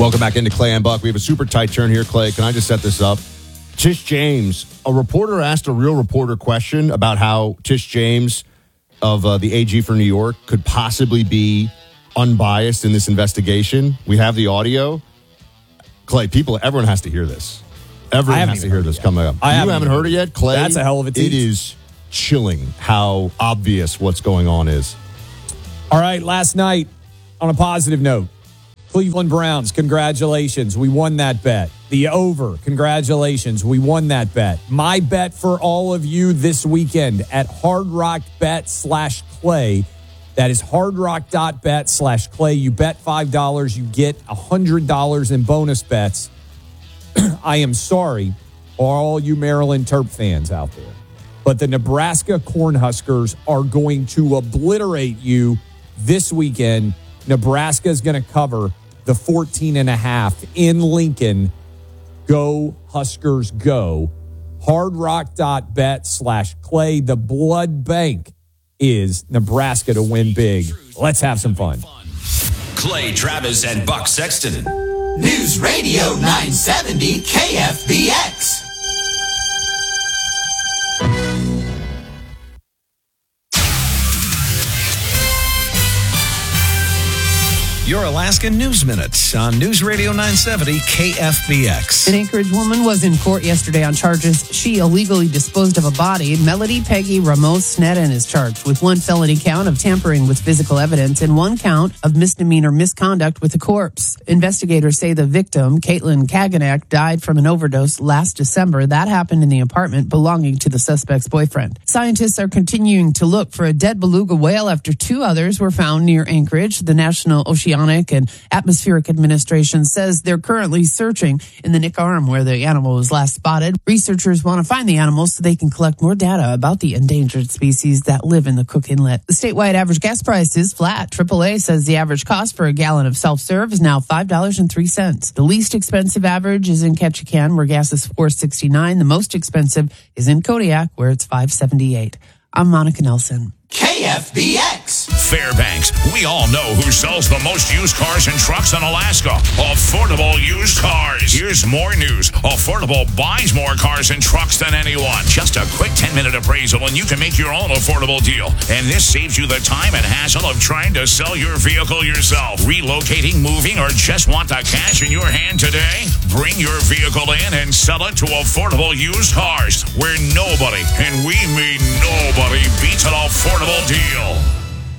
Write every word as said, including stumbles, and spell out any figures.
Welcome back into Clay and Buck. We have a super tight turn here, Clay. Can I just set this up? Tish James, a reporter asked a real reporter question about how Tish James of uh, the A G for New York could possibly be unbiased in this investigation. We have the audio. Clay, people, everyone has to hear this. Everyone has to hear this coming up. I you haven't haven't heard it yet, Clay? That's a hell of a tease. It is chilling how obvious what's going on is. All right, last night, on a positive note, Cleveland Browns, congratulations. We won that bet. The over, congratulations. We won that bet. My bet for all of you this weekend at Hard Rock Bet slash Clay. That is hardrock.bet slash Clay. You bet five dollars, you get one hundred dollars in bonus bets. I am sorry for all you Maryland Terp fans out there, but the Nebraska Cornhuskers are going to obliterate you this weekend. Nebraska is going to cover the fourteen and a half in Lincoln. Go Huskers, go. Hardrock.bet slash Clay. The blood bank is Nebraska to win big. Let's have some fun. Clay Travis and Buck Sexton. News Radio nine seventy K F B X. Your Alaskan News Minute on News Radio nine seventy K F B X. An Anchorage woman was in court yesterday on charges she illegally disposed of a body. Melody Peggy Ramos Sneddon is charged with one felony count of tampering with physical evidence and one count of misdemeanor misconduct with a corpse. Investigators say the victim, Caitlin Kaganak, died from an overdose last December. That happened in the apartment belonging to the suspect's boyfriend. Scientists are continuing to look for a dead beluga whale after two others were found near Anchorage. The National Oceanic and Atmospheric Administration says they're currently searching in the Nick Arm where the animal was last spotted. Researchers want to find the animals so they can collect more data about the endangered species that live in the Cook Inlet. The statewide average gas price is flat. triple A says the average cost for a gallon of self-serve is now five dollars and three cents. The least expensive average is in Ketchikan, where gas is four dollars and sixty-nine cents. The most expensive is in Kodiak, where it's five dollars and seventy-eight cents. I'm Monica Nelson. K F B X. Fairbanks. We all know who sells the most used cars and trucks in Alaska. Affordable Used Cars. Here's more news. Affordable buys more cars and trucks than anyone. Just a quick ten-minute appraisal and you can make your own affordable deal. And this saves you the time and hassle of trying to sell your vehicle yourself. Relocating, moving, or just want the cash in your hand today? Bring your vehicle in and sell it to Affordable Used Cars, where nobody, and we mean nobody, beats an affordable deal.